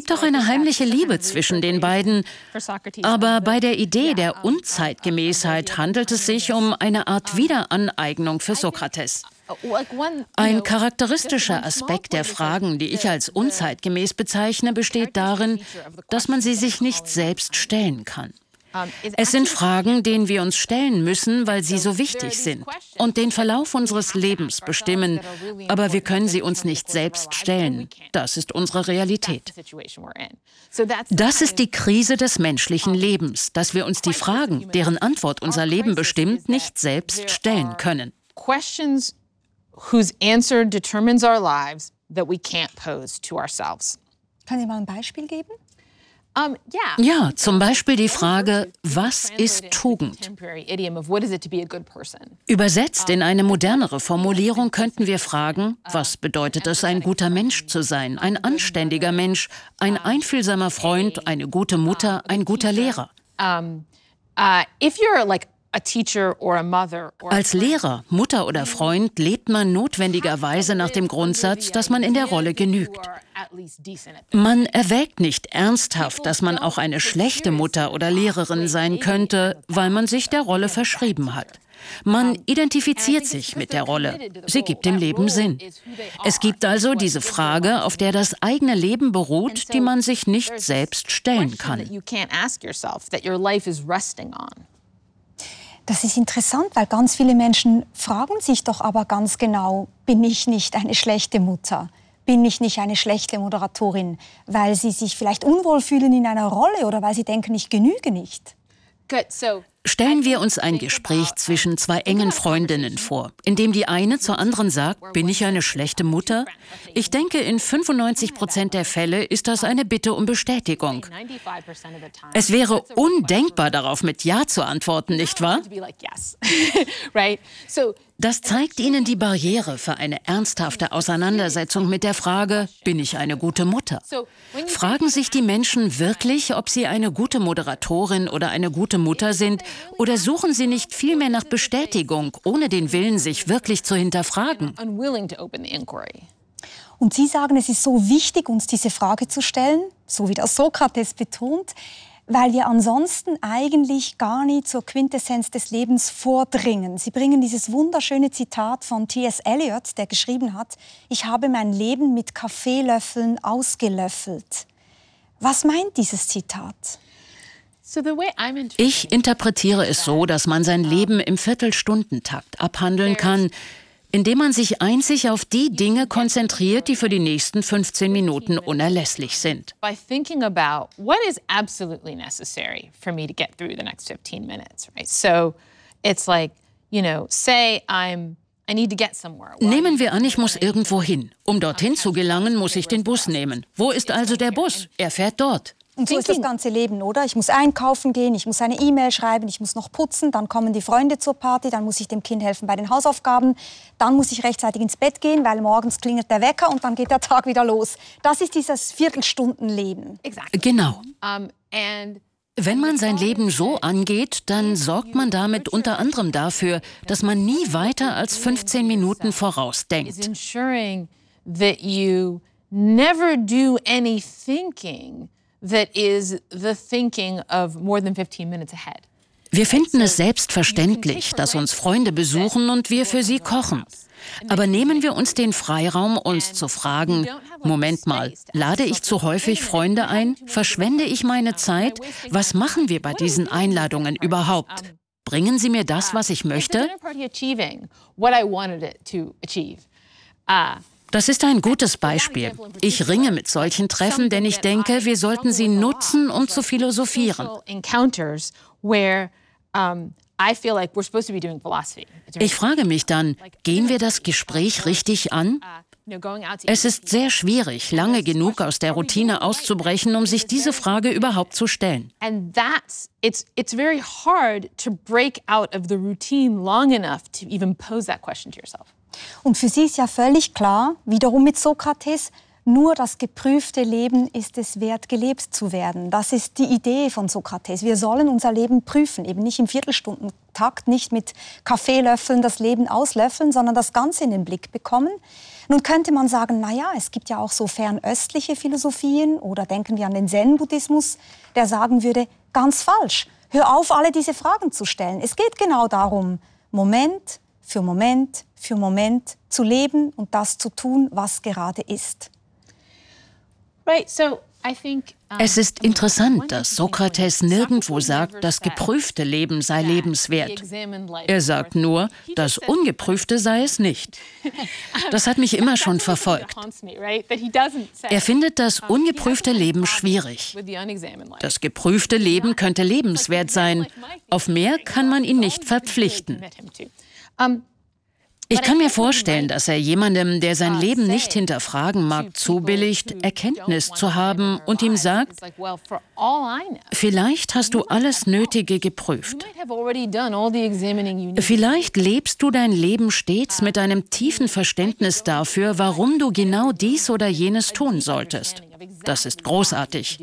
gibt auch eine heimliche Liebe zwischen den beiden. Aber bei der Idee der Unzeitgemäßheit handelt es sich um eine Art Wiederaneignung für Sokrates. Ein charakteristischer Aspekt der Fragen, die ich als unzeitgemäß bezeichne, besteht darin, dass man sie sich nicht selbst stellen kann. Es sind Fragen, denen wir uns stellen müssen, weil sie so wichtig sind und den Verlauf unseres Lebens bestimmen. Aber wir können sie uns nicht selbst stellen. Das ist unsere Realität. Das ist die Krise des menschlichen Lebens, dass wir uns die Fragen, deren Antwort unser Leben bestimmt, nicht selbst stellen können. Questions whose answer determines our lives that we can't pose to ourselves. Können Sie mal ein Beispiel geben? Ja, zum Beispiel die Frage, was ist Tugend? Übersetzt in eine modernere Formulierung könnten wir fragen, was bedeutet es, ein guter Mensch zu sein, ein anständiger Mensch, ein einfühlsamer Freund, eine gute Mutter, ein guter Lehrer? Als Lehrer, Mutter oder Freund lebt man notwendigerweise nach dem Grundsatz, dass man in der Rolle genügt. Man erwägt nicht ernsthaft, dass man auch eine schlechte Mutter oder Lehrerin sein könnte, weil man sich der Rolle verschrieben hat. Man identifiziert sich mit der Rolle. Sie gibt dem Leben Sinn. Es gibt also diese Frage, auf der das eigene Leben beruht, die man sich nicht selbst stellen kann. Das ist interessant, weil ganz viele Menschen fragen sich doch aber ganz genau, bin ich nicht eine schlechte Mutter? Bin ich nicht eine schlechte Moderatorin? Weil sie sich vielleicht unwohl fühlen in einer Rolle oder weil sie denken, ich genüge nicht. Stellen wir uns ein Gespräch zwischen zwei engen Freundinnen vor, in dem die eine zur anderen sagt, bin ich eine schlechte Mutter? Ich denke, in 95% der Fälle ist das eine Bitte um Bestätigung. Es wäre undenkbar, darauf mit Ja zu antworten, nicht wahr? Das zeigt Ihnen die Barriere für eine ernsthafte Auseinandersetzung mit der Frage, bin ich eine gute Mutter? Fragen sich die Menschen wirklich, ob sie eine gute Moderatorin oder eine gute Mutter sind, oder suchen sie nicht vielmehr nach Bestätigung, ohne den Willen, sich wirklich zu hinterfragen? Und Sie sagen, es ist so wichtig, uns diese Frage zu stellen, so wie das Sokrates betont, weil wir ansonsten eigentlich gar nie zur Quintessenz des Lebens vordringen. Sie bringen dieses wunderschöne Zitat von T.S. Eliot, der geschrieben hat, ich habe mein Leben mit Kaffeelöffeln ausgelöffelt. Was meint dieses Zitat? Ich interpretiere es so, dass man sein Leben im Viertelstundentakt abhandeln kann, indem man sich einzig auf die Dinge konzentriert, die für die nächsten 15 Minuten unerlässlich sind. Nehmen wir an, ich muss irgendwo hin. Um dorthin zu gelangen, muss ich den Bus nehmen. Wo ist also der Bus? Er fährt dort. Und so ist das ganze Leben, oder? Ich muss einkaufen gehen, ich muss eine E-Mail schreiben, ich muss noch putzen, dann kommen die Freunde zur Party, dann muss ich dem Kind helfen bei den Hausaufgaben, dann muss ich rechtzeitig ins Bett gehen, weil morgens klingelt der Wecker und dann geht der Tag wieder los. Das ist dieses Viertelstundenleben. Genau. Wenn man sein Leben so angeht, dann sorgt man damit unter anderem dafür, dass man nie weiter als 15 Minuten vorausdenkt. That is the thinking of more than 15 minutes ahead. Wir finden es selbstverständlich, dass uns Freunde besuchen und wir für sie kochen. Aber nehmen wir uns den Freiraum, uns zu fragen, Moment mal, lade ich zu häufig Freunde ein? Verschwende ich meine Zeit? Was machen wir bei diesen Einladungen überhaupt? Bringen sie mir das, was ich möchte? Das ist ein gutes Beispiel. Ich ringe mit solchen Treffen, denn ich denke, wir sollten sie nutzen, um zu philosophieren. Ich frage mich dann, gehen wir das Gespräch richtig an? Es ist sehr schwierig, lange genug aus der Routine auszubrechen, um sich diese Frage überhaupt zu stellen. It's very hard to break out of the routine long enough to even pose that question to yourself. Und für Sie ist ja völlig klar, wiederum mit Sokrates, nur das geprüfte Leben ist es wert, gelebt zu werden. Das ist die Idee von Sokrates. Wir sollen unser Leben prüfen, eben nicht im Viertelstundentakt, nicht mit Kaffeelöffeln das Leben auslöffeln, sondern das Ganze in den Blick bekommen. Nun könnte man sagen, naja, es gibt ja auch so fernöstliche Philosophien oder denken wir an den Zen-Buddhismus, der sagen würde, ganz falsch, hör auf, alle diese Fragen zu stellen. Es geht genau darum, Moment für Moment für Moment zu leben und das zu tun, was gerade ist. Es ist interessant, dass Sokrates nirgendwo sagt, das geprüfte Leben sei lebenswert. Er sagt nur, das Ungeprüfte sei es nicht. Das hat mich immer schon verfolgt. Er findet das ungeprüfte Leben schwierig. Das geprüfte Leben könnte lebenswert sein. Auf mehr kann man ihn nicht verpflichten. Ich kann mir vorstellen, dass er jemandem, der sein Leben nicht hinterfragen mag, zubilligt, Erkenntnis zu haben und ihm sagt, vielleicht hast du alles Nötige geprüft. Vielleicht lebst du dein Leben stets mit einem tiefen Verständnis dafür, warum du genau dies oder jenes tun solltest. Das ist großartig.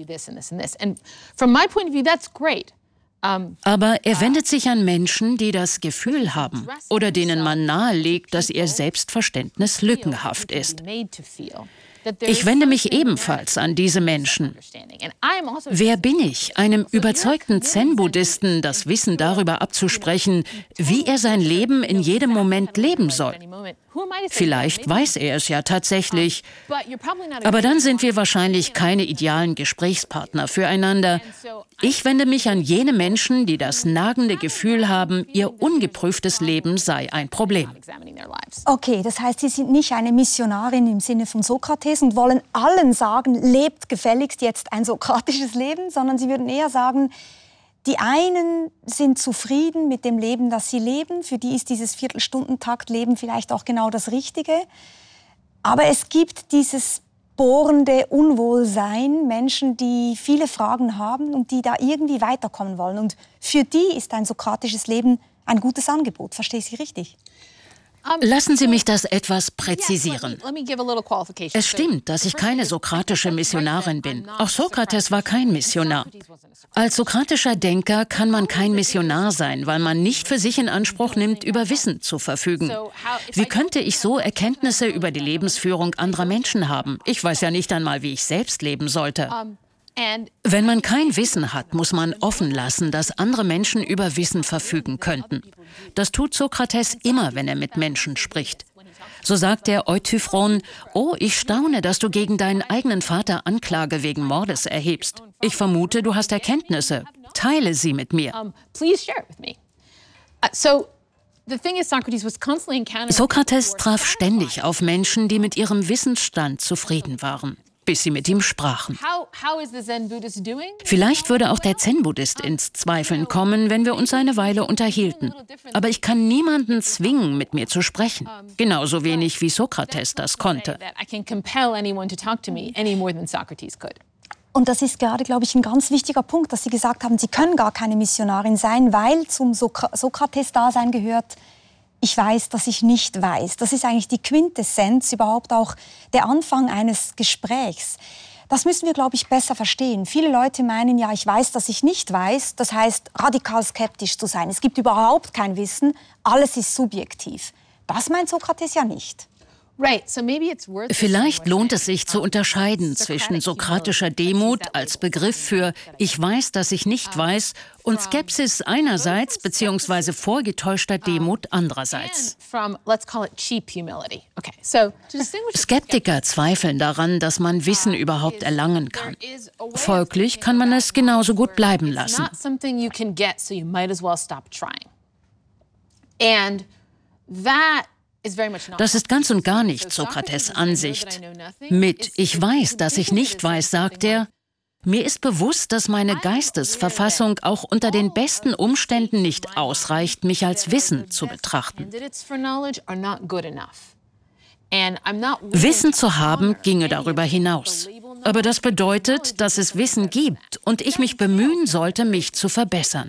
Aber er wendet sich an Menschen, die das Gefühl haben oder denen man nahelegt, dass ihr Selbstverständnis lückenhaft ist. Ich wende mich ebenfalls an diese Menschen. Wer bin ich, einem überzeugten Zen-Buddhisten das Wissen darüber abzusprechen, wie er sein Leben in jedem Moment leben soll? Vielleicht weiß er es ja tatsächlich, aber dann sind wir wahrscheinlich keine idealen Gesprächspartner füreinander. Ich wende mich an jene Menschen, die das nagende Gefühl haben, ihr ungeprüftes Leben sei ein Problem. Okay, das heißt, Sie sind nicht eine Missionarin im Sinne von Sokrates und wollen allen sagen, lebt gefälligst jetzt ein sokratisches Leben, sondern Sie würden eher sagen, die einen sind zufrieden mit dem Leben, das sie leben. Für die ist dieses Viertelstundentakt-Leben vielleicht auch genau das Richtige. Aber es gibt dieses bohrende Unwohlsein, Menschen, die viele Fragen haben und die da irgendwie weiterkommen wollen. Und für die ist ein sokratisches Leben ein gutes Angebot. Verstehe ich Sie richtig? Lassen Sie mich das etwas präzisieren. Es stimmt, dass ich keine sokratische Missionarin bin. Auch Sokrates war kein Missionar. Als sokratischer Denker kann man kein Missionar sein, weil man nicht für sich in Anspruch nimmt, über Wissen zu verfügen. Wie könnte ich so Erkenntnisse über die Lebensführung anderer Menschen haben? Ich weiß ja nicht einmal, wie ich selbst leben sollte. Wenn man kein Wissen hat, muss man offen lassen, dass andere Menschen über Wissen verfügen könnten. Das tut Sokrates immer, wenn er mit Menschen spricht. So sagt der Eutyphron, oh, ich staune, dass du gegen deinen eigenen Vater Anklage wegen Mordes erhebst. Ich vermute, du hast Erkenntnisse. Teile sie mit mir. Sokrates traf ständig auf Menschen, die mit ihrem Wissensstand zufrieden waren, bis sie mit ihm sprachen. Vielleicht würde auch der Zen-Buddhist ins Zweifeln kommen, wenn wir uns eine Weile unterhielten. Aber ich kann niemanden zwingen, mit mir zu sprechen. Genauso wenig wie Sokrates das konnte. Und das ist gerade, glaube ich, ein ganz wichtiger Punkt, dass Sie gesagt haben, Sie können gar keine Missionarin sein, weil zum Sokrates-Dasein gehört, ich weiß, dass ich nicht weiß. Das ist eigentlich die Quintessenz, überhaupt auch der Anfang eines Gesprächs. Das müssen wir, glaube ich, besser verstehen. Viele Leute meinen, ja, ich weiß, dass ich nicht weiß. Das heißt, radikal skeptisch zu sein. Es gibt überhaupt kein Wissen, alles ist subjektiv. Das meint Sokrates ja nicht. Vielleicht lohnt es sich zu unterscheiden zwischen sokratischer Demut als Begriff für ich weiß, dass ich nicht weiß und Skepsis einerseits bzw. vorgetäuschter Demut andererseits. Skeptiker zweifeln daran, dass man Wissen überhaupt erlangen kann. Folglich kann man es genauso gut bleiben lassen. Das ist ganz und gar nicht Sokrates' Ansicht. Mit »Ich weiß, dass ich nicht weiß«, sagt er, mir ist bewusst, dass meine Geistesverfassung auch unter den besten Umständen nicht ausreicht, mich als Wissen zu betrachten. Wissen zu haben ginge darüber hinaus. Aber das bedeutet, dass es Wissen gibt und ich mich bemühen sollte, mich zu verbessern.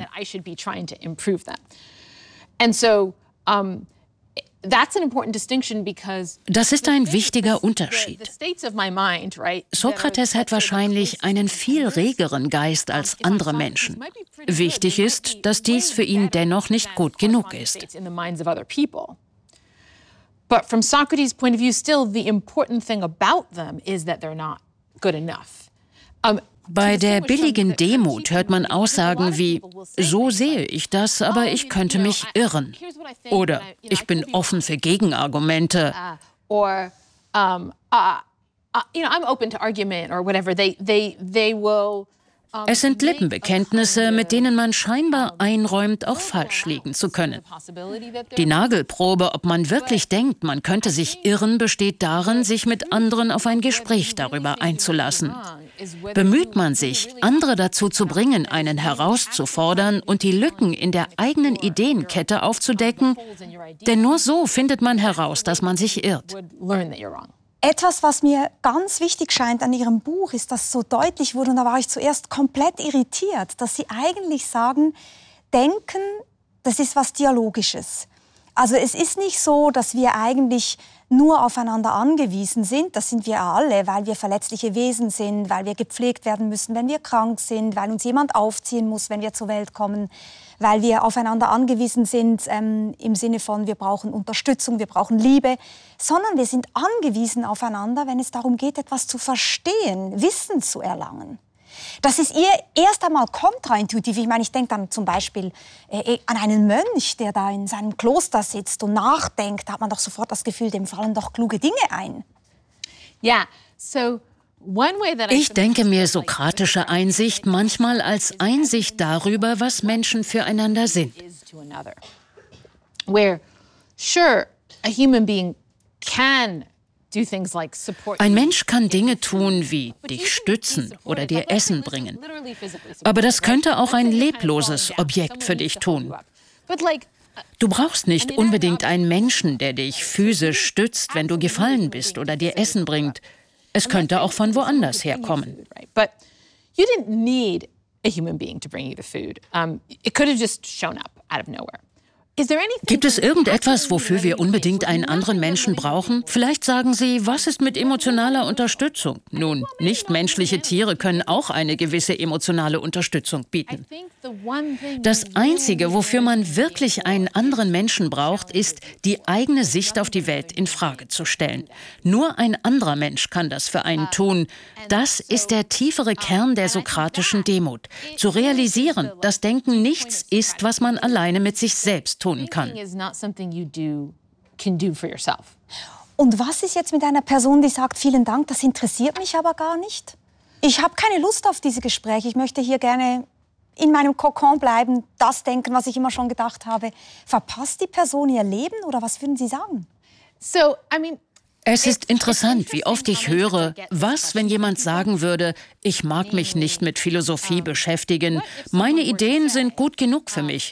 Das ist ein wichtiger Unterschied. Sokrates hat wahrscheinlich einen viel regeren Geist als andere Menschen. Wichtig ist, dass dies für ihn dennoch nicht gut genug ist. But from Socrates' point of view, still the important thing about them is that they're not good enough. Bei der billigen Demut hört man Aussagen wie, so sehe ich das, aber ich könnte mich irren. Oder ich bin offen für Gegenargumente. I'm open to argument or whatever. They will. Es sind Lippenbekenntnisse, mit denen man scheinbar einräumt, auch falsch liegen zu können. Die Nagelprobe, ob man wirklich denkt, man könnte sich irren, besteht darin, sich mit anderen auf ein Gespräch darüber einzulassen. Bemüht man sich, andere dazu zu bringen, einen herauszufordern und die Lücken in der eigenen Ideenkette aufzudecken, denn nur so findet man heraus, dass man sich irrt. Etwas, was mir ganz wichtig scheint an Ihrem Buch, ist, dass so deutlich wurde, und da war ich zuerst komplett irritiert, dass Sie eigentlich sagen, Denken, das ist was Dialogisches. Also es ist nicht so, dass wir eigentlich nur aufeinander angewiesen sind, das sind wir alle, weil wir verletzliche Wesen sind, weil wir gepflegt werden müssen, wenn wir krank sind, weil uns jemand aufziehen muss, wenn wir zur Welt kommen, weil wir aufeinander angewiesen sind im Sinne von, wir brauchen Unterstützung, wir brauchen Liebe, sondern wir sind angewiesen aufeinander, wenn es darum geht, etwas zu verstehen, Wissen zu erlangen. Das ist ihr erst einmal kontraintuitiv. Ich meine, ich denke dann zum Beispiel an einen Mönch, der da in seinem Kloster sitzt und nachdenkt. Da hat man doch sofort das Gefühl, dem fallen doch kluge Dinge ein. Ich denke mir sokratische Einsicht manchmal als Einsicht darüber, was Menschen füreinander sind. Where, sure, a human being can Ein Mensch kann Dinge tun wie dich stützen oder dir Essen bringen. Aber das könnte auch ein lebloses Objekt für dich tun. Du brauchst nicht unbedingt einen Menschen, der dich physisch stützt, wenn du gefallen bist oder dir Essen bringt. Es könnte auch von woanders herkommen. But you didn't need a human being to bring you the food. It could have just shown up out of nowhere. Gibt es irgendetwas, wofür wir unbedingt einen anderen Menschen brauchen? Vielleicht sagen Sie, was ist mit emotionaler Unterstützung? Nun, nichtmenschliche Tiere können auch eine gewisse emotionale Unterstützung bieten. Das Einzige, wofür man wirklich einen anderen Menschen braucht, ist, die eigene Sicht auf die Welt in Frage zu stellen. Nur ein anderer Mensch kann das für einen tun. Das ist der tiefere Kern der sokratischen Demut. Zu realisieren, dass Denken nichts ist, was man alleine mit sich selbst tun kann. Und was ist jetzt mit einer Person, die sagt, vielen Dank, das interessiert mich aber gar nicht? Ich habe keine Lust auf diese Gespräche. Ich möchte hier gerne in meinem Kokon bleiben, das denken, was ich immer schon gedacht habe. Verpasst die Person ihr Leben oder was würden Sie sagen? Es ist interessant, wie oft ich höre, was, wenn jemand sagen würde, ich mag mich nicht mit Philosophie beschäftigen, meine Ideen sind gut genug für mich.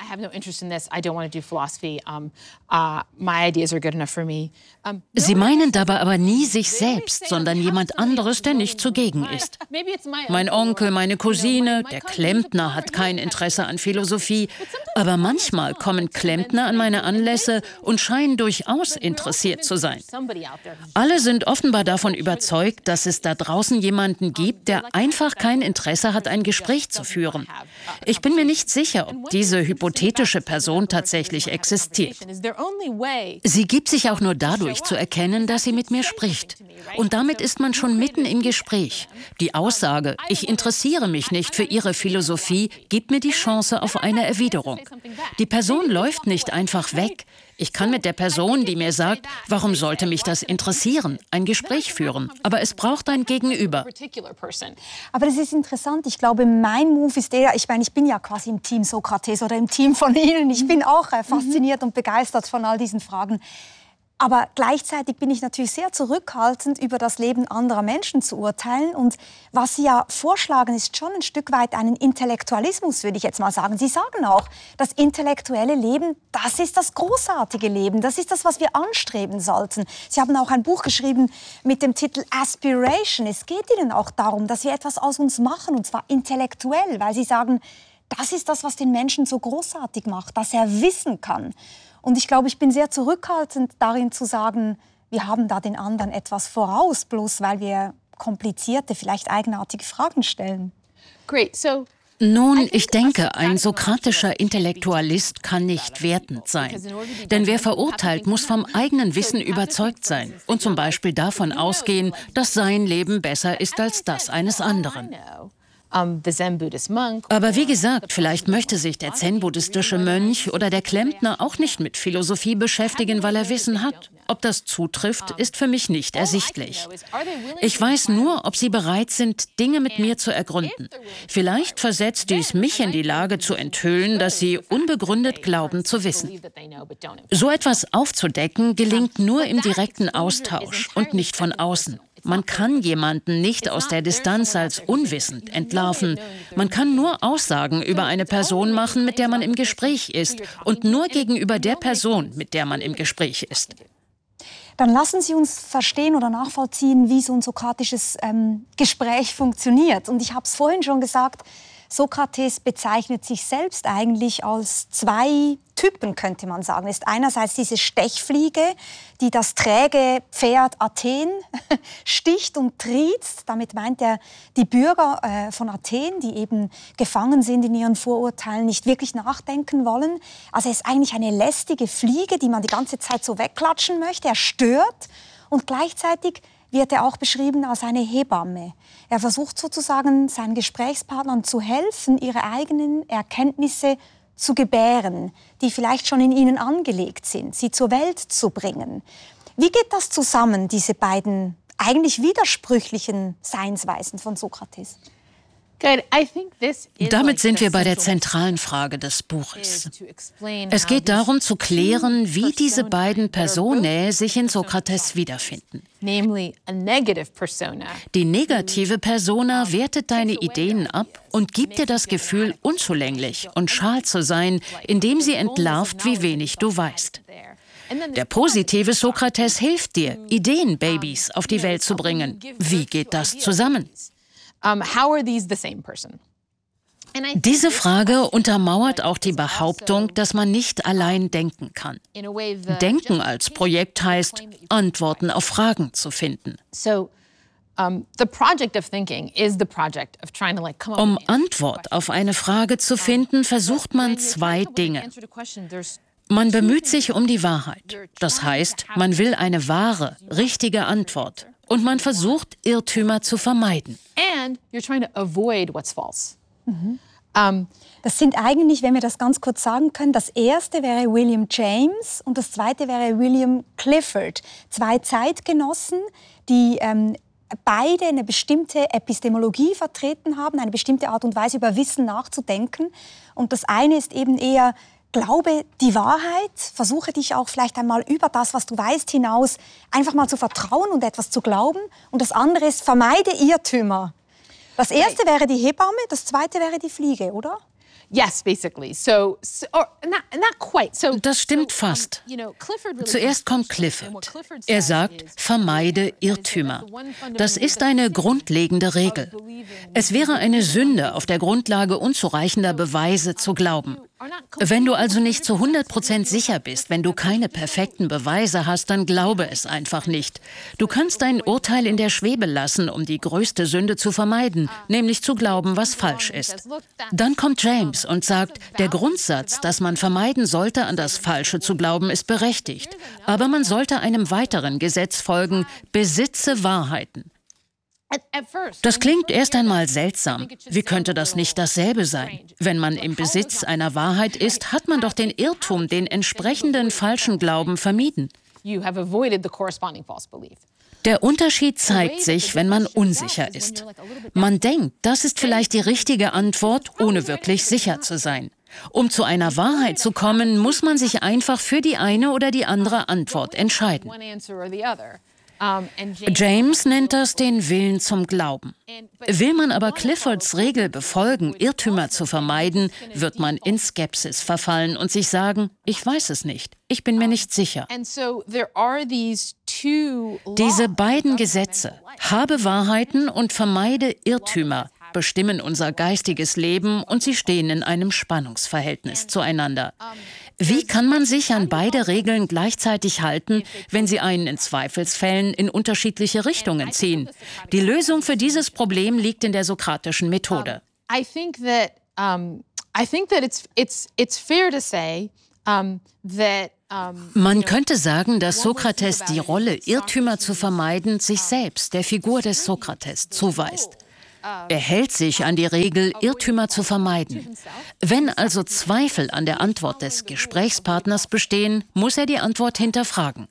Sie meinen dabei aber nie sich selbst, sondern jemand anderes, der nicht zugegen ist. Mein Onkel, meine Cousine, der Klempner hat kein Interesse an Philosophie, aber manchmal kommen Klempner an meine Anlässe und scheinen durchaus interessiert zu sein. Alle sind offenbar davon überzeugt, dass es da draußen jemanden gibt, der einfach kein Interesse hat, ein Gespräch zu führen. Ich bin mir nicht sicher, ob diese hypothetische Person tatsächlich existiert. Sie gibt sich auch nur dadurch zu erkennen, dass sie mit mir spricht. Und damit ist man schon mitten im Gespräch. Die Aussage, ich interessiere mich nicht für Ihre Philosophie, gibt mir die Chance auf eine Erwiderung. Die Person läuft nicht einfach weg. Ich kann mit der Person, die mir sagt, warum sollte mich das interessieren, ein Gespräch führen. Aber es braucht ein Gegenüber. Aber das ist interessant. Ich glaube, mein Move ist der, ich bin ja quasi im Team Sokrates oder im Team von Ihnen. Ich bin auch fasziniert und begeistert von all diesen Fragen. Aber gleichzeitig bin ich natürlich sehr zurückhaltend, über das Leben anderer Menschen zu urteilen. Und was Sie ja vorschlagen, ist schon ein Stück weit einen Intellektualismus, würde ich jetzt mal sagen. Sie sagen auch, das intellektuelle Leben, das ist das großartige Leben. Das ist das, was wir anstreben sollten. Sie haben auch ein Buch geschrieben mit dem Titel Aspiration. Es geht Ihnen auch darum, dass wir etwas aus uns machen, und zwar intellektuell, weil Sie sagen, das ist das, was den Menschen so großartig macht, dass er wissen kann. Und ich glaube, ich bin sehr zurückhaltend darin zu sagen, wir haben da den anderen etwas voraus, bloß weil wir komplizierte, vielleicht eigenartige Fragen stellen. Great. So Nun, ich denke, ein sokratischer Intellektualist kann nicht wertend sein. Denn wer verurteilt, muss vom eigenen Wissen überzeugt sein und zum Beispiel davon ausgehen, dass sein Leben besser ist als das eines anderen. Aber wie gesagt, vielleicht möchte sich der zen-buddhistische Mönch oder der Klempner auch nicht mit Philosophie beschäftigen, weil er Wissen hat. Ob das zutrifft, ist für mich nicht ersichtlich. Ich weiß nur, ob sie bereit sind, Dinge mit mir zu ergründen. Vielleicht versetzt dies mich in die Lage zu enthüllen, dass sie unbegründet glauben zu wissen. So etwas aufzudecken, gelingt nur im direkten Austausch und nicht von außen. Man kann jemanden nicht aus der Distanz als unwissend entlarven. Man kann nur Aussagen über eine Person machen, mit der man im Gespräch ist und nur gegenüber der Person, mit der man im Gespräch ist. Dann lassen Sie uns verstehen oder nachvollziehen, wie so ein sokratisches Gespräch funktioniert. Und ich habe es vorhin schon gesagt, Sokrates bezeichnet sich selbst eigentlich als zwei Typen, könnte man sagen. Es ist einerseits diese Stechfliege, die das träge Pferd Athen sticht und triezt. Damit meint er die Bürger von Athen, die eben gefangen sind in ihren Vorurteilen, nicht wirklich nachdenken wollen. Also er ist eigentlich eine lästige Fliege, die man die ganze Zeit so wegklatschen möchte. Er stört und gleichzeitig wird er auch beschrieben als eine Hebamme. Er versucht sozusagen seinen Gesprächspartnern zu helfen, ihre eigenen Erkenntnisse zu gebären, die vielleicht schon in ihnen angelegt sind, sie zur Welt zu bringen. Wie geht das zusammen, diese beiden eigentlich widersprüchlichen Seinsweisen von Sokrates? Damit sind wir bei der zentralen Frage des Buches. Es geht darum zu klären, wie diese beiden Personae sich in Sokrates wiederfinden. Die negative Persona wertet deine Ideen ab und gibt dir das Gefühl, unzulänglich und schal zu sein, indem sie entlarvt, wie wenig du weißt. Der positive Sokrates hilft dir, Ideenbabys auf die Welt zu bringen. Wie geht das zusammen? Diese Frage untermauert auch die Behauptung, dass man nicht allein denken kann. Denken als Projekt heißt, Antworten auf Fragen zu finden. Um Antwort auf eine Frage zu finden, versucht man zwei Dinge. Man bemüht sich um die Wahrheit. Das heißt, man will eine wahre, richtige Antwort. Und man versucht, Irrtümer zu vermeiden. Das sind eigentlich, wenn wir das ganz kurz sagen können, das erste wäre William James und das zweite wäre William Clifford. Zwei Zeitgenossen, die beide eine bestimmte Epistemologie vertreten haben, eine bestimmte Art und Weise über Wissen nachzudenken. Und das eine ist eben eher: Glaube die Wahrheit, versuche dich auch vielleicht einmal über das, was du weißt, hinaus einfach mal zu vertrauen und etwas zu glauben. Und das andere ist, vermeide Irrtümer. Das erste wäre die Hebamme, das zweite wäre die Fliege, oder? Yes, basically. Not quite. Das stimmt fast. Zuerst kommt Clifford. Er sagt, vermeide Irrtümer. Das ist eine grundlegende Regel. Es wäre eine Sünde, auf der Grundlage unzureichender Beweise zu glauben. Wenn du also nicht zu 100% sicher bist, wenn du keine perfekten Beweise hast, dann glaube es einfach nicht. Du kannst dein Urteil in der Schwebe lassen, um die größte Sünde zu vermeiden, nämlich zu glauben, was falsch ist. Dann kommt James und sagt, der Grundsatz, dass man vermeiden sollte, an das Falsche zu glauben, ist berechtigt. Aber man sollte einem weiteren Gesetz folgen: besitze Wahrheiten. Das klingt erst einmal seltsam. Wie könnte das nicht dasselbe sein? Wenn man im Besitz einer Wahrheit ist, hat man doch den Irrtum, den entsprechenden falschen Glauben vermieden. Der Unterschied zeigt sich, wenn man unsicher ist. Man denkt, das ist vielleicht die richtige Antwort, ohne wirklich sicher zu sein. Um zu einer Wahrheit zu kommen, muss man sich einfach für die eine oder die andere Antwort entscheiden. James nennt das den Willen zum Glauben. Will man aber Cliffords Regel befolgen, Irrtümer zu vermeiden, wird man in Skepsis verfallen und sich sagen, ich weiß es nicht, ich bin mir nicht sicher. Diese beiden Gesetze, habe Wahrheiten und vermeide Irrtümer, bestimmen unser geistiges Leben und sie stehen in einem Spannungsverhältnis zueinander. Wie kann man sich an beide Regeln gleichzeitig halten, wenn sie einen in Zweifelsfällen in unterschiedliche Richtungen ziehen? Die Lösung für dieses Problem liegt in der sokratischen Methode. I think that it's fair to say that man könnte sagen, dass Sokrates die Rolle, Irrtümer zu vermeiden, sich selbst, der Figur des Sokrates, zuweist. Er hält sich an die Regel, Irrtümer zu vermeiden. Wenn also Zweifel an der Antwort des Gesprächspartners bestehen, muss er die Antwort hinterfragen.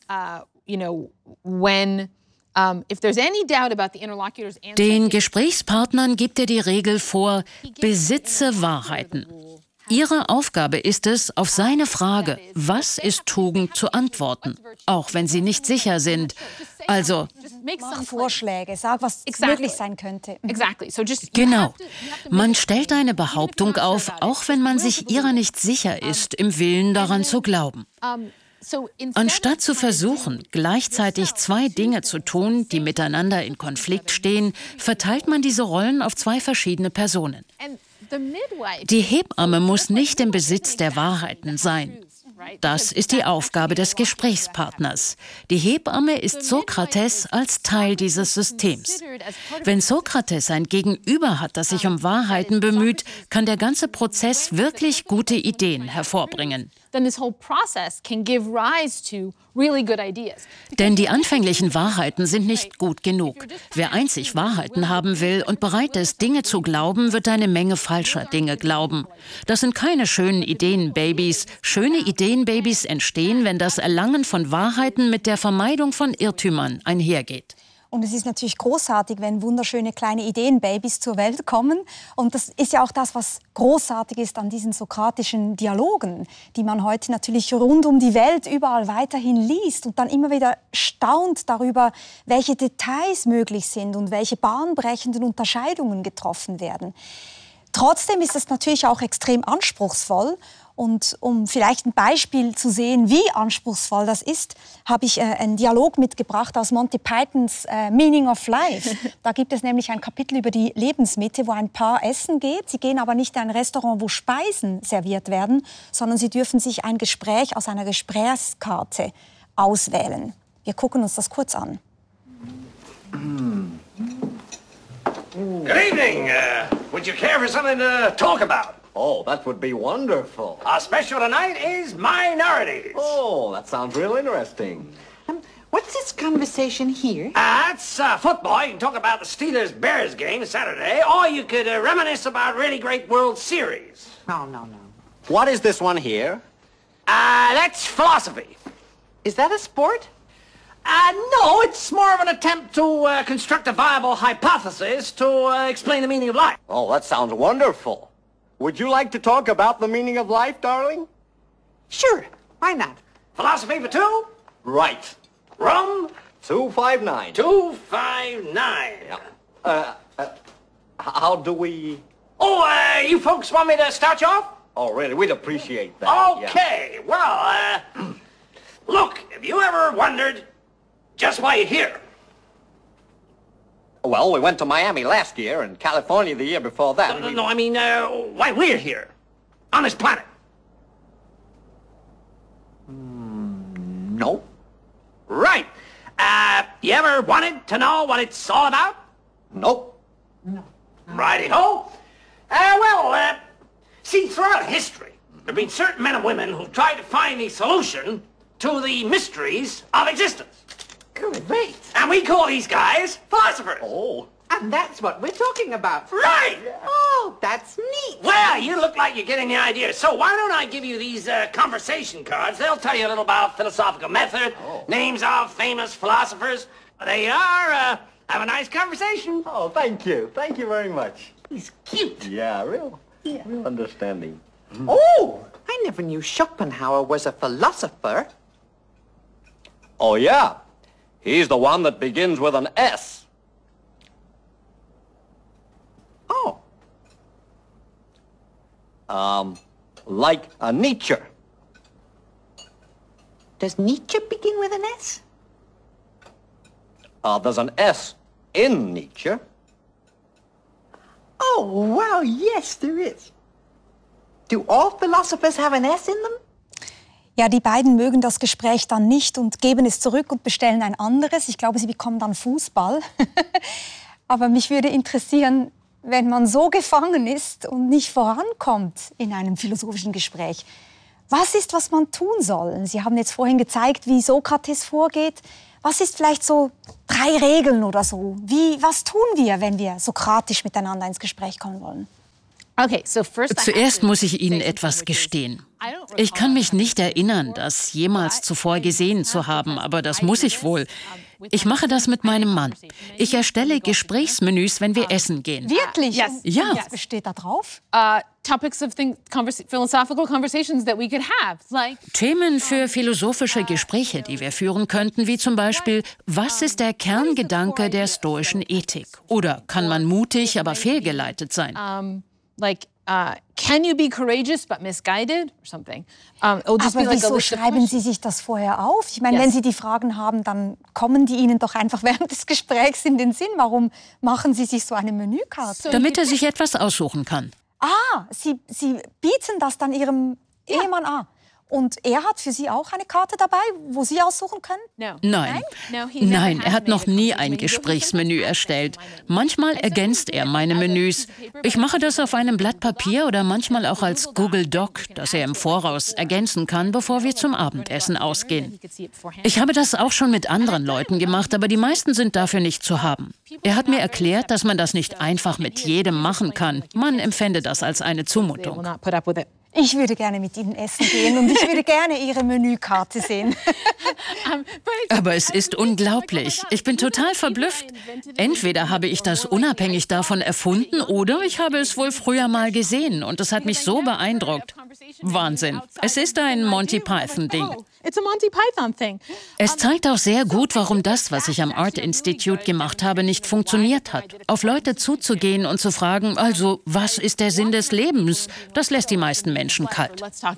Den Gesprächspartnern gibt er die Regel vor, besitze Wahrheiten. Ihre Aufgabe ist es, auf seine Frage, was ist Tugend, zu antworten, auch wenn sie nicht sicher sind. Also, mach Vorschläge, sag, was möglich sein könnte. Genau. Man stellt eine Behauptung auf, auch wenn man sich ihrer nicht sicher ist, im Willen daran zu glauben. Anstatt zu versuchen, gleichzeitig zwei Dinge zu tun, die miteinander in Konflikt stehen, verteilt man diese Rollen auf zwei verschiedene Personen. Die Hebamme muss nicht im Besitz der Wahrheiten sein. Das ist die Aufgabe des Gesprächspartners. Die Hebamme ist Sokrates als Teil dieses Systems. Wenn Sokrates ein Gegenüber hat, das sich um Wahrheiten bemüht, kann der ganze Prozess wirklich gute Ideen hervorbringen. Denn die anfänglichen Wahrheiten sind nicht gut genug. Wer einzig Wahrheiten haben will und bereit ist, Dinge zu glauben, wird eine Menge falscher Dinge glauben. Das sind keine schönen Ideenbabys. Schöne Ideenbabys entstehen, wenn das Erlangen von Wahrheiten mit der Vermeidung von Irrtümern einhergeht. Und es ist natürlich großartig, wenn wunderschöne kleine Ideenbabys zur Welt kommen. Und das ist ja auch das, was großartig ist an diesen sokratischen Dialogen, die man heute natürlich rund um die Welt überall weiterhin liest und dann immer wieder staunt darüber, welche Details möglich sind und welche bahnbrechenden Unterscheidungen getroffen werden. Trotzdem ist es natürlich auch extrem anspruchsvoll. Und um vielleicht ein Beispiel zu sehen, wie anspruchsvoll das ist, habe ich einen Dialog mitgebracht aus Monty Pythons Meaning of Life. Da gibt es nämlich ein Kapitel über die Lebensmitte, wo ein Paar essen geht. Sie gehen aber nicht in ein Restaurant, wo Speisen serviert werden, sondern sie dürfen sich ein Gespräch aus einer Gesprächskarte auswählen. Wir gucken uns das kurz an. Good evening. Would you care for something to talk about? Oh, that would be wonderful. Our special tonight is minorities. Oh, that sounds real interesting. What's this conversation here? It's football. You can talk about the Steelers-Bears game Saturday, or you could reminisce about really great World Series. No. What is this one here? That's philosophy. Is that a sport? No, it's more of an attempt to construct a viable hypothesis to explain the meaning of life. Oh, that sounds wonderful. Would you like to talk about the meaning of life, darling? Sure, why not? Philosophy for two? Right. Rum? 259. 259. Yeah. How do we... Oh, you folks want me to start you off? Oh, really? We'd appreciate that. Okay, yeah. Well, look, have you ever wondered just why you're here? Well, we went to Miami last year and California the year before that. No, I mean, why we're here on this planet. No. Right. You ever wanted to know what it's all about? Nope. No. Righty-ho. See, throughout history, there have been certain men and women who've tried to find the solution to the mysteries of existence. Great. And we call these guys philosophers. Oh. And that's what we're talking about. Right. Oh, that's neat. Well, you look like you're getting the idea. So why don't I give you these conversation cards? They'll tell you a little about philosophical method, names of famous philosophers. There you are. Have a nice conversation. Oh, thank you. Thank you very much. He's cute. Yeah, real understanding. Oh, I never knew Schopenhauer was a philosopher. Oh, yeah. He's the one that begins with an S. Oh. Like a Nietzsche. Does Nietzsche begin with an S? There's an S in Nietzsche. Oh, wow, yes, there is. Do all philosophers have an S in them? Ja, die beiden mögen das Gespräch dann nicht und geben es zurück und bestellen ein anderes. Ich glaube, sie bekommen dann Fußball. Aber mich würde interessieren, wenn man so gefangen ist und nicht vorankommt in einem philosophischen Gespräch? Was ist, was man tun soll? Sie haben jetzt vorhin gezeigt, wie Sokrates vorgeht. Was ist vielleicht so 3 Regeln oder so? Was tun wir, wenn wir sokratisch miteinander ins Gespräch kommen wollen? Zuerst muss ich Ihnen etwas gestehen. Ich kann mich nicht erinnern, das jemals zuvor gesehen zu haben, aber das muss ich wohl. Ich mache das mit meinem Mann. Ich erstelle Gesprächsmenüs, wenn wir essen gehen. Wirklich? Ja. Was besteht da drauf? Topics of philosophical conversations that we could have. Themen für philosophische Gespräche, die wir führen könnten, wie zum Beispiel, was ist der Kerngedanke der stoischen Ethik? Oder kann man mutig, aber fehlgeleitet sein? Can you be courageous but misguided or something? Aber wieso schreiben Sie sich das vorher auf? Ich meine, wenn Sie die Fragen haben, dann kommen die Ihnen doch einfach während des Gesprächs in den Sinn. Warum machen Sie sich so eine Menükarte? Damit er sich etwas aussuchen kann. Sie bieten das dann Ihrem Ehemann an. Und er hat für Sie auch eine Karte dabei, wo Sie aussuchen können? Nein, er hat noch nie ein Gesprächsmenü erstellt. Manchmal ergänzt er meine Menüs. Ich mache das auf einem Blatt Papier oder manchmal auch als Google Doc, das er im Voraus ergänzen kann, bevor wir zum Abendessen ausgehen. Ich habe das auch schon mit anderen Leuten gemacht, aber die meisten sind dafür nicht zu haben. Er hat mir erklärt, dass man das nicht einfach mit jedem machen kann. Man empfände das als eine Zumutung. Ich würde gerne mit Ihnen essen gehen und ich würde gerne Ihre Menükarte sehen. Aber es ist unglaublich. Ich bin total verblüfft. Entweder habe ich das unabhängig davon erfunden oder ich habe es wohl früher mal gesehen und es hat mich so beeindruckt. Wahnsinn. Es ist ein Monty Python-Ding. Es zeigt auch sehr gut, warum das, was ich am Art Institute gemacht habe, nicht funktioniert hat. Auf Leute zuzugehen und zu fragen, also, was ist der Sinn des Lebens? Das lässt die meisten Menschen kalt.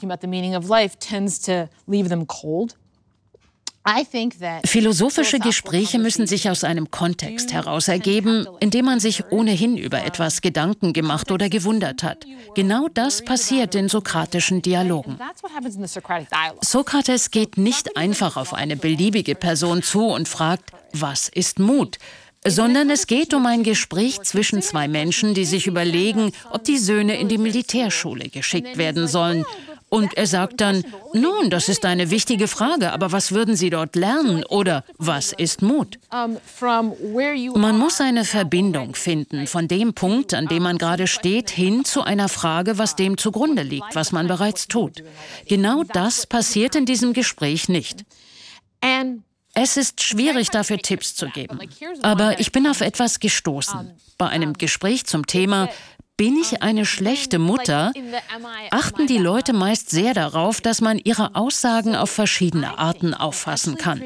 Philosophische Gespräche müssen sich aus einem Kontext heraus ergeben, in dem man sich ohnehin über etwas Gedanken gemacht oder gewundert hat. Genau das passiert in sokratischen Dialogen. Sokrates geht nicht einfach auf eine beliebige Person zu und fragt, was ist Mut? Sondern es geht um ein Gespräch zwischen 2 Menschen, die sich überlegen, ob die Söhne in die Militärschule geschickt werden sollen. Und er sagt dann, nun, das ist eine wichtige Frage, aber was würden Sie dort lernen? Oder was ist Mut? Man muss eine Verbindung finden von dem Punkt, an dem man gerade steht, hin zu einer Frage, was dem zugrunde liegt, was man bereits tut. Genau das passiert in diesem Gespräch nicht. Es ist schwierig, dafür Tipps zu geben. Aber ich bin auf etwas gestoßen. Bei einem Gespräch zum Thema, bin ich eine schlechte Mutter, achten die Leute meist sehr darauf, dass man ihre Aussagen auf verschiedene Arten auffassen kann.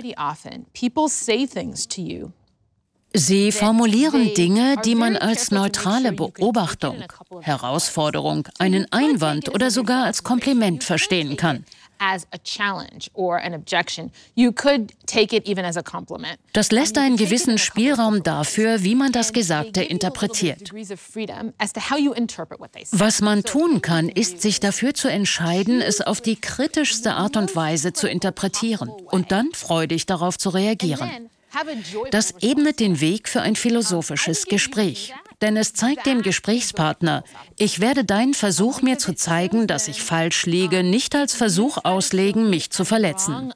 Sie formulieren Dinge, die man als neutrale Beobachtung, Herausforderung, einen Einwand oder sogar als Kompliment verstehen kann. Das lässt einen gewissen Spielraum dafür, wie man das Gesagte interpretiert. Was man tun kann, ist, sich dafür zu entscheiden, es auf die kritischste Art und Weise zu interpretieren und dann freudig darauf zu reagieren. Das ebnet den Weg für ein philosophisches Gespräch. Denn es zeigt dem Gesprächspartner, ich werde deinen Versuch, mir zu zeigen, dass ich falsch liege, nicht als Versuch auslegen, mich zu verletzen.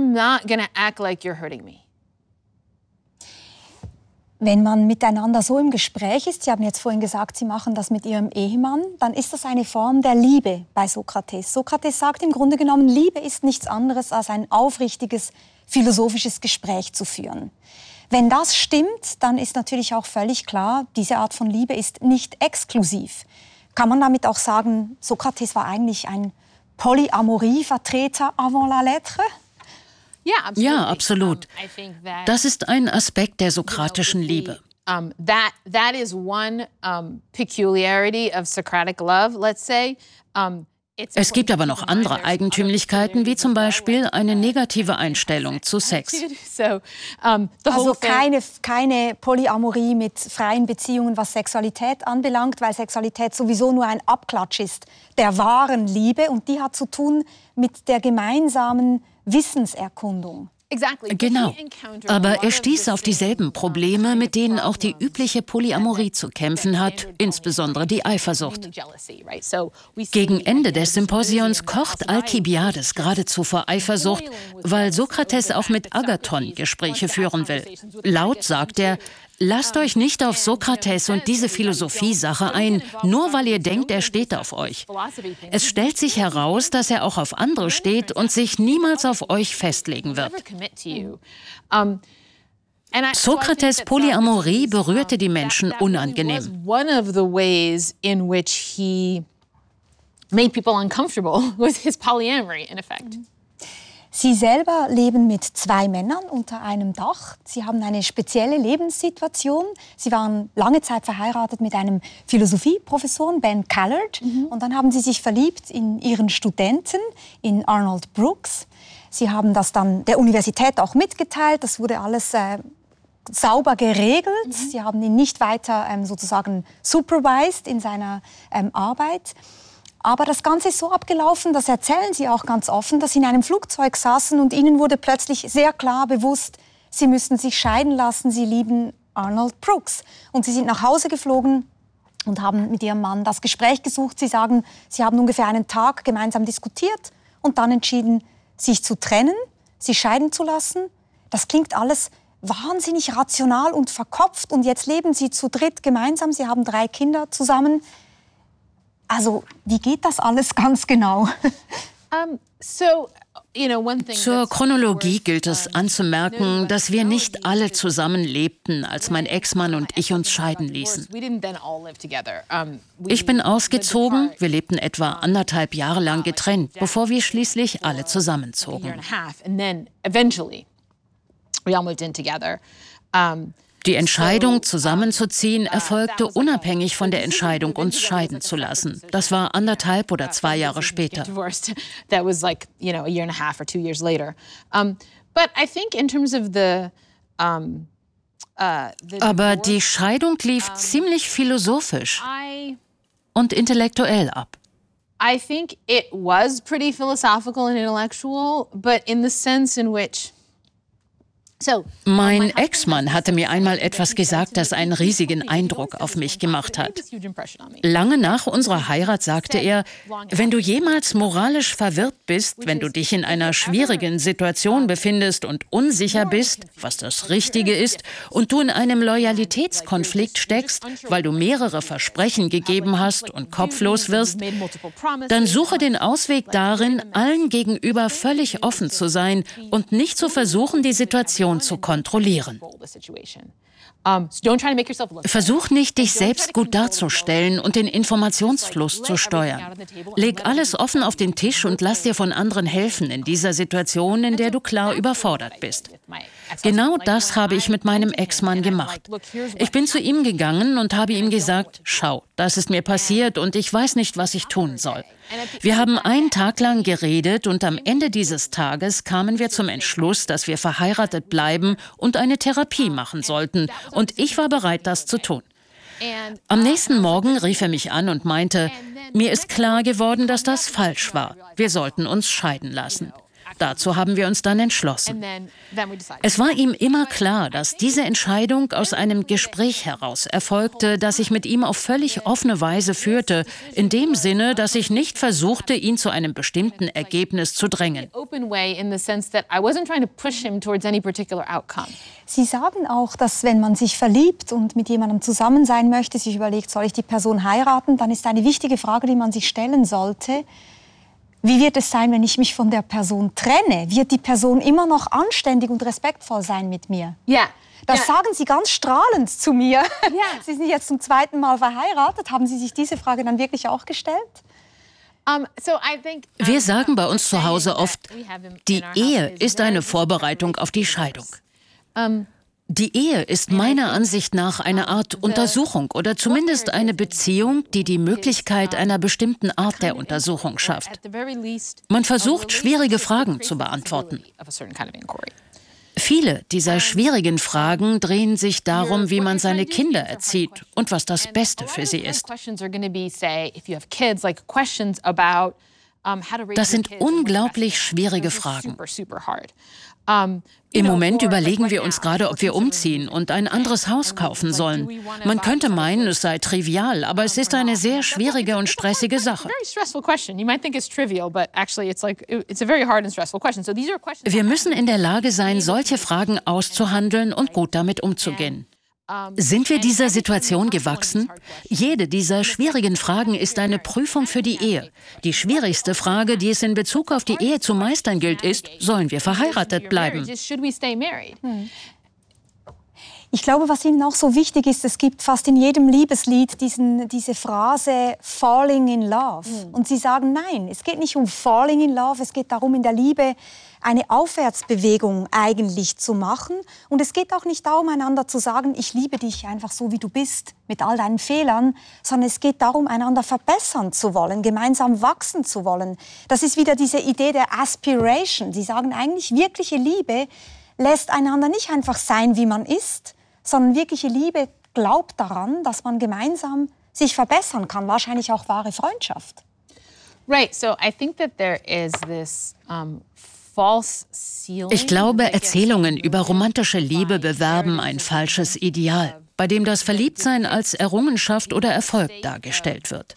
Wenn man miteinander so im Gespräch ist, Sie haben jetzt vorhin gesagt, Sie machen das mit Ihrem Ehemann, dann ist das eine Form der Liebe bei Sokrates. Sokrates sagt im Grunde genommen, Liebe ist nichts anderes als ein aufrichtiges philosophisches Gespräch zu führen. Wenn das stimmt, dann ist natürlich auch völlig klar, diese Art von Liebe ist nicht exklusiv. Kann man damit auch sagen, Sokrates war eigentlich ein Polyamorie-Vertreter avant la lettre? Ja, absolut. Das ist ein Aspekt der sokratischen Liebe. That is one peculiarity of Socratic love, let's say. Es gibt aber noch andere Eigentümlichkeiten, wie zum Beispiel eine negative Einstellung zu Sex. Also keine Polyamorie mit freien Beziehungen, was Sexualität anbelangt, weil Sexualität sowieso nur ein Abklatsch ist der wahren Liebe und die hat zu tun mit der gemeinsamen Wissenserkundung. Genau. Aber er stieß auf dieselben Probleme, mit denen auch die übliche Polyamorie zu kämpfen hat, insbesondere die Eifersucht. Gegen Ende des Symposions kocht Alkibiades geradezu vor Eifersucht, weil Sokrates auch mit Agathon Gespräche führen will. Laut sagt er: Lasst euch nicht auf Sokrates und diese Philosophiesache ein, nur weil ihr denkt, er steht auf euch. Es stellt sich heraus, dass er auch auf andere steht und sich niemals auf euch festlegen wird. Sokrates' Polyamorie berührte die Menschen unangenehm. Sie selber leben mit 2 Männern unter einem Dach. Sie haben eine spezielle Lebenssituation. Sie waren lange Zeit verheiratet mit einem Philosophieprofessoren, Ben Callard. Und dann haben sie sich verliebt in ihren Studenten, in Arnold Brooks. Sie haben das dann der Universität auch mitgeteilt. Das wurde alles sauber geregelt. Sie haben ihn nicht weiter sozusagen supervised in seiner Arbeit. Aber das Ganze ist so abgelaufen, das erzählen sie auch ganz offen, dass sie in einem Flugzeug saßen und ihnen wurde plötzlich sehr klar bewusst, sie müssten sich scheiden lassen, sie lieben Arnold Brooks. Und sie sind nach Hause geflogen und haben mit ihrem Mann das Gespräch gesucht. Sie sagen, sie haben ungefähr einen Tag gemeinsam diskutiert und dann entschieden, sich zu trennen, sich scheiden zu lassen. Das klingt alles wahnsinnig rational und verkopft und jetzt leben sie zu dritt gemeinsam, sie haben 3 Kinder zusammen. Also, wie geht das alles ganz genau? Zur Chronologie gilt es anzumerken, dass wir nicht alle zusammen lebten, als mein Ex-Mann und ich uns scheiden ließen. Ich bin ausgezogen, wir lebten etwa 1,5 Jahre lang getrennt, bevor wir schließlich alle zusammenzogen. Die Entscheidung, zusammenzuziehen, erfolgte unabhängig von der Entscheidung, uns scheiden zu lassen. Das war 1,5 oder 2 Jahre später. Aber die Scheidung lief ziemlich philosophisch und intellektuell ab. I think it was pretty philosophical and intellectual, but in the sense in which mein Ex-Mann hatte mir einmal etwas gesagt, das einen riesigen Eindruck auf mich gemacht hat. Lange nach unserer Heirat sagte er, wenn du jemals moralisch verwirrt bist, wenn du dich in einer schwierigen Situation befindest und unsicher bist, was das Richtige ist, und du in einem Loyalitätskonflikt steckst, weil du mehrere Versprechen gegeben hast und kopflos wirst, dann suche den Ausweg darin, allen gegenüber völlig offen zu sein und nicht zu versuchen, die Situation zu kontrollieren. Versuch nicht, dich selbst gut darzustellen und den Informationsfluss zu steuern. Leg alles offen auf den Tisch und lass dir von anderen helfen in dieser Situation, in der du klar überfordert bist. Genau das habe ich mit meinem Ex-Mann gemacht. Ich bin zu ihm gegangen und habe ihm gesagt, schau, das ist mir passiert und ich weiß nicht, was ich tun soll. Wir haben einen Tag lang geredet und am Ende dieses Tages kamen wir zum Entschluss, dass wir verheiratet bleiben und eine Therapie machen sollten. Und ich war bereit, das zu tun. Am nächsten Morgen rief er mich an und meinte, mir ist klar geworden, dass das falsch war. Wir sollten uns scheiden lassen. Dazu haben wir uns dann entschlossen. Es war ihm immer klar, dass diese Entscheidung aus einem Gespräch heraus erfolgte, das ich mit ihm auf völlig offene Weise führte, in dem Sinne, dass ich nicht versuchte, ihn zu einem bestimmten Ergebnis zu drängen. Sie sagen auch, dass wenn man sich verliebt und mit jemandem zusammen sein möchte, sich überlegt, soll ich die Person heiraten, dann ist eine wichtige Frage, die man sich stellen sollte: Wie wird es sein, wenn ich mich von der Person trenne? Wird die Person immer noch anständig und respektvoll sein mit mir? Ja. Das sagen Sie ganz strahlend zu mir. Ja. Sie sind jetzt zum 2. Mal verheiratet. Haben Sie sich diese Frage dann wirklich auch gestellt? Wir sagen bei uns zu Hause oft, die Ehe ist eine Vorbereitung auf die Scheidung. Die Ehe ist meiner Ansicht nach eine Art Untersuchung oder zumindest eine Beziehung, die die Möglichkeit einer bestimmten Art der Untersuchung schafft. Man versucht, schwierige Fragen zu beantworten. Viele dieser schwierigen Fragen drehen sich darum, wie man seine Kinder erzieht und was das Beste für sie ist. Das sind unglaublich schwierige Fragen. Im Moment überlegen wir uns gerade, ob wir umziehen und ein anderes Haus kaufen sollen. Man könnte meinen, es sei trivial, aber es ist eine sehr schwierige und stressige Sache. Wir müssen in der Lage sein, solche Fragen auszuhandeln und gut damit umzugehen. Sind wir dieser Situation gewachsen? Jede dieser schwierigen Fragen ist eine Prüfung für die Ehe. Die schwierigste Frage, die es in Bezug auf die Ehe zu meistern gilt, ist, sollen wir verheiratet bleiben? Ich glaube, was Ihnen auch so wichtig ist, es gibt fast in jedem Liebeslied diese Phrase falling in love. Und Sie sagen, nein, es geht nicht um falling in love, es geht darum, in der Liebe eine Aufwärtsbewegung eigentlich zu machen. Und es geht auch nicht darum, einander zu sagen, ich liebe dich einfach so, wie du bist, mit all deinen Fehlern, sondern es geht darum, einander verbessern zu wollen, gemeinsam wachsen zu wollen. Das ist wieder diese Idee der Aspiration. Sie sagen eigentlich, wirkliche Liebe lässt einander nicht einfach sein, wie man ist, sondern wirkliche Liebe glaubt daran, dass man gemeinsam sich verbessern kann, wahrscheinlich auch wahre Freundschaft. Right, so I think that there is this Ich glaube, Erzählungen über romantische Liebe bewerben ein falsches Ideal, bei dem das Verliebtsein als Errungenschaft oder Erfolg dargestellt wird.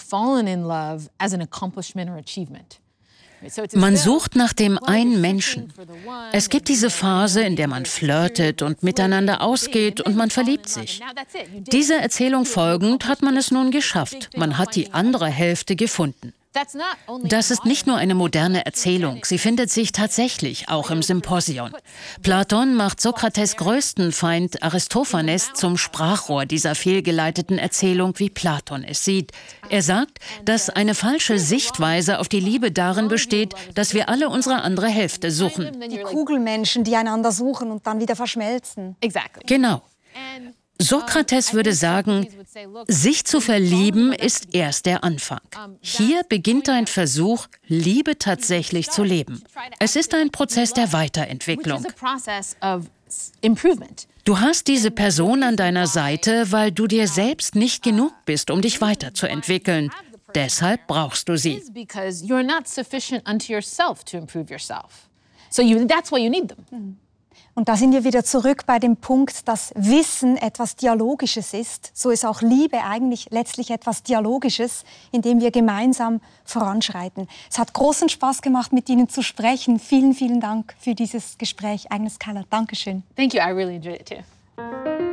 Man sucht nach dem einen Menschen. Es gibt diese Phase, in der man flirtet und miteinander ausgeht und man verliebt sich. Dieser Erzählung folgend hat man es nun geschafft. Man hat die andere Hälfte gefunden. Das ist nicht nur eine moderne Erzählung, sie findet sich tatsächlich auch im Symposion. Platon macht Sokrates' größten Feind Aristophanes zum Sprachrohr dieser fehlgeleiteten Erzählung, wie Platon es sieht. Er sagt, dass eine falsche Sichtweise auf die Liebe darin besteht, dass wir alle unsere andere Hälfte suchen. Die Kugelmenschen, die einander suchen und dann wieder verschmelzen. Genau. Sokrates würde sagen, sich zu verlieben ist erst der Anfang. Hier beginnt ein Versuch, Liebe tatsächlich zu leben. Es ist ein Prozess der Weiterentwicklung. Du hast diese Person an deiner Seite, weil du dir selbst nicht genug bist, um dich weiterzuentwickeln. Deshalb brauchst du sie. Und da sind wir wieder zurück bei dem Punkt, dass Wissen etwas Dialogisches ist. So ist auch Liebe eigentlich letztlich etwas Dialogisches, in dem wir gemeinsam voranschreiten. Es hat großen Spaß gemacht, mit Ihnen zu sprechen. Vielen, vielen Dank für dieses Gespräch. Agnes Keller, Dankeschön. Thank you, I really enjoyed it too.